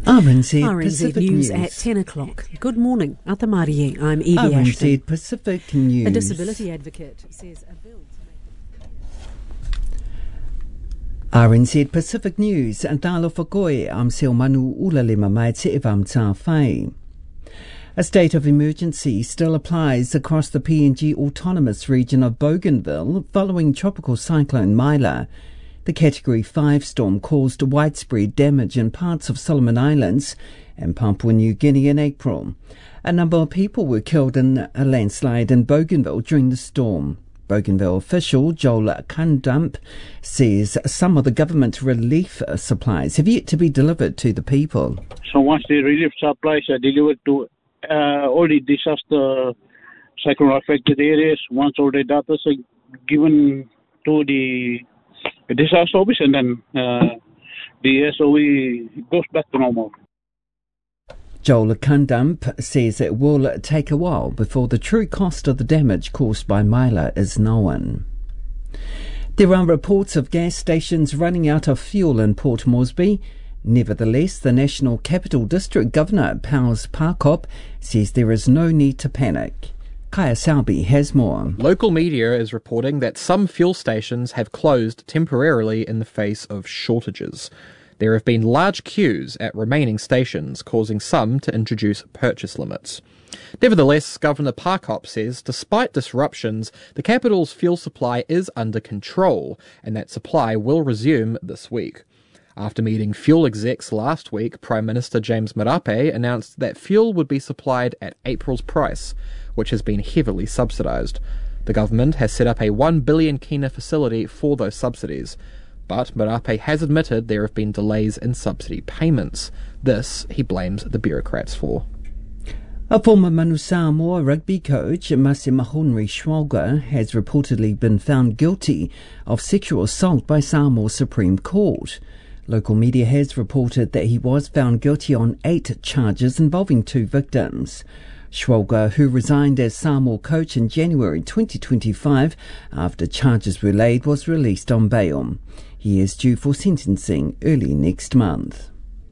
RNZ Pacific News at 10 o'clock. Good morning. Atamari, I'm Evie Ashton. RNZ Pacific News. A disability advocate says a bill RNZ Pacific News. Antalo Fakoi, am Seo Manu Ulalima mai te evam tā whai. A state of emergency still applies across the PNG autonomous region of Bougainville following tropical cyclone Myla. The Category 5 storm caused widespread damage in parts of Solomon Islands and Papua New Guinea in April. A number of people were killed in a landslide in Bougainville during the storm. Bougainville official Joel Kandump says some of the government relief supplies have yet to be delivered to the people. So once the relief supplies are delivered to all the disaster cyclone-affected areas, once all the data are given to the disaster office, and then the SOE goes back to normal. Joel Kandump says it will take a while before the true cost of the damage caused by Myla is known. There are reports of gas stations running out of fuel in Port Moresby. Nevertheless, the National Capital District Governor, Powers Parkop, says there is no need to panic. Kaya Salby has more. Local media is reporting that some fuel stations have closed temporarily in the face of shortages. There have been large queues at remaining stations, causing some to introduce purchase limits. Nevertheless, Governor Parkop says despite disruptions, the capital's fuel supply is under control and that supply will resume this week. After meeting fuel execs last week, Prime Minister James Marape announced that fuel would be supplied at April's price, which has been heavily subsidised. The government has set up a 1 billion kina facility for those subsidies, but Marape has admitted there have been delays in subsidy payments. This he blames the bureaucrats for. A former Manu Samoa rugby coach, Mase Mahonri Schwalger, has reportedly been found guilty of sexual assault by Samoa Supreme Court. Local media has reported that he was found guilty on 8 charges involving 2 victims. Schwalger, who resigned as Samoa coach in January 2025 after charges were laid, was released on bail. He is due for sentencing early next month.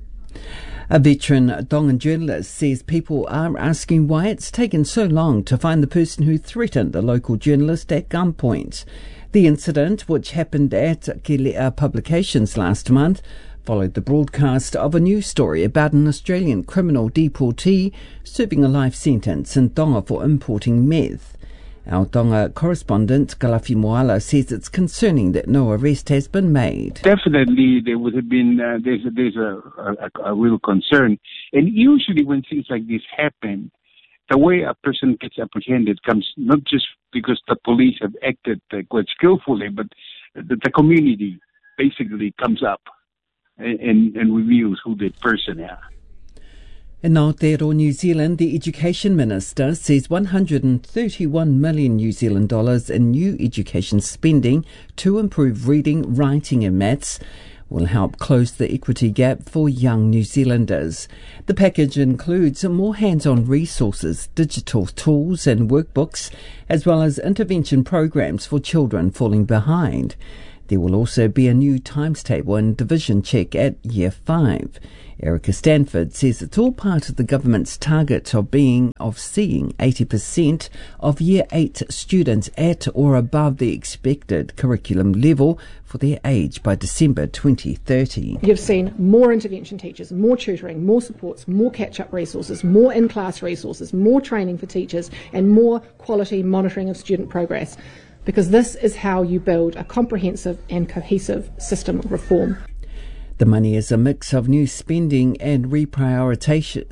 A veteran Tongan journalist says people are asking why it's taken so long to find the person who threatened a local journalist at gunpoint. The incident, which happened at Kelea Publications last month, followed the broadcast of a news story about an Australian criminal deportee serving a life sentence in Tonga for importing meth. Our Tonga correspondent, Kalafi Moala, says it's concerning that no arrest has been made. Definitely, there would have been, there's a real concern. And usually when things like this happen, the way a person gets apprehended comes not just because the police have acted quite skillfully, but the community basically comes up and reveals who that person is. In Aotearoa, New Zealand, the Education Minister says 131 million New Zealand dollars in new education spending to improve reading, writing and maths will help close the equity gap for young New Zealanders. The package includes more hands-on resources, digital tools and workbooks, as well as intervention programs for children falling behind. There will also be a new times table and division check at Year 5. Erica Stanford says it's all part of the government's target of seeing 80% of Year 8 students at or above the expected curriculum level for their age by December 2030. You've seen more intervention teachers, more tutoring, more supports, more catch-up resources, more in-class resources, more training for teachers, and more quality monitoring of student progress. Because this is how you build a comprehensive and cohesive system reform. The money is a mix of new spending and reprioritizations,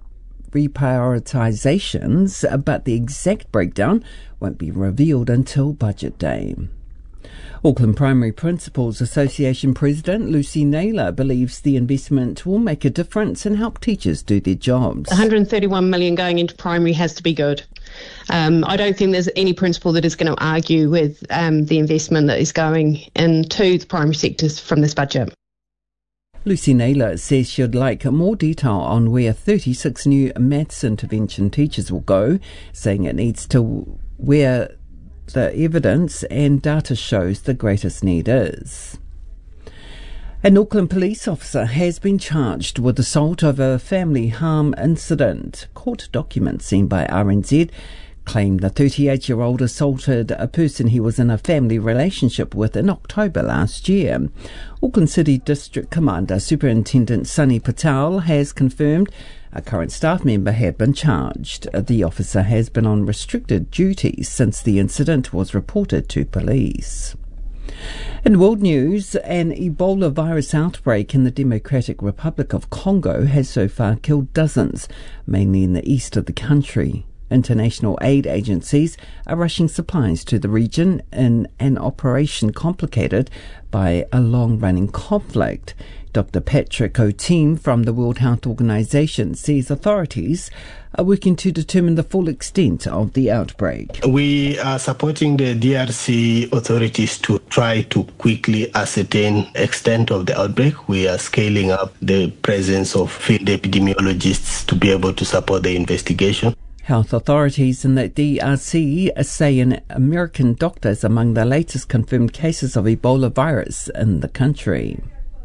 but the exact breakdown won't be revealed until budget day. Auckland Primary Principals Association President Lucy Naylor believes the investment will make a difference and help teachers do their jobs. 131 million going into primary has to be good. I don't think there's any principal that is going to argue with the investment that is going into the primary sectors from this budget. Lucy Naylor says she'd like more detail on where 36 new maths intervention teachers will go, saying it needs to where the evidence and data shows the greatest need is. An Auckland police officer has been charged with assault over a family harm incident. Court documents seen by RNZ claim the 38-year-old assaulted a person he was in a family relationship with in October last year. Auckland City District Commander Superintendent Sunny Patel has confirmed a current staff member had been charged. The officer has been on restricted duties since the incident was reported to police. In world news, an Ebola virus outbreak in the Democratic Republic of Congo has so far killed dozens, mainly in the east of the country. International aid agencies are rushing supplies to the region in an operation complicated by a long-running conflict. Dr. Patrick O'Team from the World Health Organization says authorities are working to determine the full extent of the outbreak. We are supporting the DRC authorities to try to quickly ascertain the extent of the outbreak. We are scaling up the presence of field epidemiologists to be able to support the investigation. Health authorities in the DRC say an American doctor is among the latest confirmed cases of Ebola virus in the country.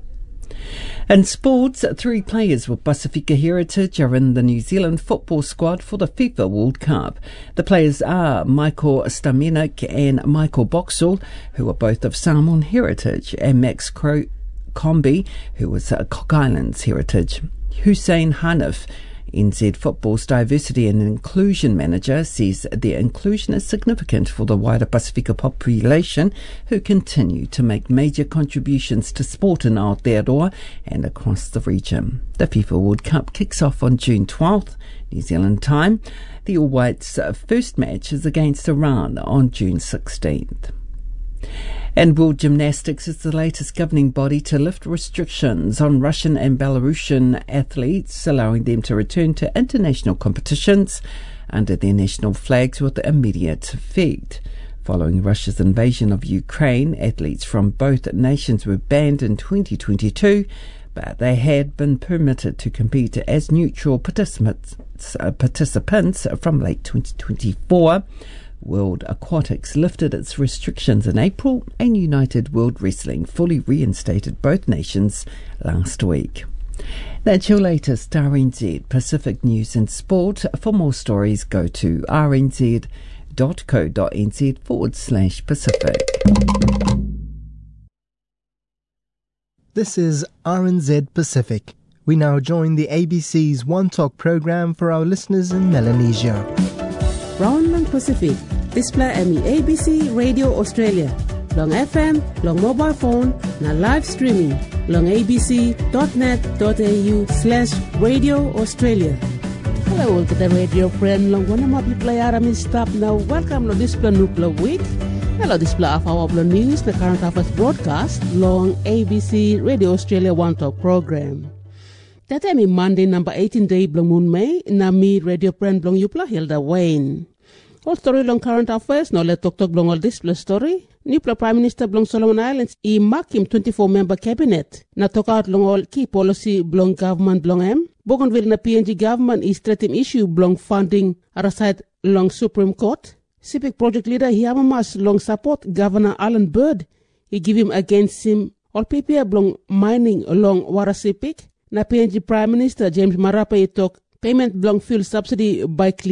In sports, 3 players with Pasifika heritage are in the New Zealand football squad for the FIFA World Cup. The players are Michael Stamenik and Michael Boxall, who are both of Samoan heritage, and Max Combi, who is Cook Islands heritage. Hussein Hanif, NZ Football's Diversity and Inclusion Manager, says their inclusion is significant for the wider Pasifika population, who continue to make major contributions to sport in Aotearoa and across the region. The FIFA World Cup kicks off on June 12th, New Zealand time. The All Whites' first match is against Iran on June 16th. And World Gymnastics is the latest governing body to lift restrictions on Russian and Belarusian athletes, allowing them to return to international competitions under their national flags with immediate effect. Following Russia's invasion of Ukraine, athletes from both nations were banned in 2022, but they had been permitted to compete as neutral participants from late 2024. World Aquatics lifted its restrictions in April, and United World Wrestling fully reinstated both nations last week. That's your latest RNZ Pacific News and Sport. For more stories, go to rnz.co.nz/Pacific. This is RNZ Pacific. We now join the ABC's One Talk program for our listeners in Melanesia. Round Long Pacific, display Emmy ABC Radio Australia, long FM, long mobile phone, na live streaming, long abc.net.au/Radio Australia. Hello to the radio friend, long one of my play Aramin stop now. Welcome to display nuclear week. Hello display of our news, the current affairs broadcast, long ABC Radio Australia One Talk program. That time Monday number 18 day blong moon May, na me radio friend blong Yupla Hilda Wayne. All story long current affairs, no let talk blong all display story. Nupla Prime Minister blong Solomon Islands, I mark him 24-member cabinet. Na talk out long all key policy blong government blong M. Bougainville na PNG government is threatening issue blong funding aside long Supreme Court. Civic project leader Hiamamas long support Governor Alan Bird. He give him against him all PPA blong mining along Warasipik. Na PNG Prime Minister James Marape talk payment belong fuel subsidy by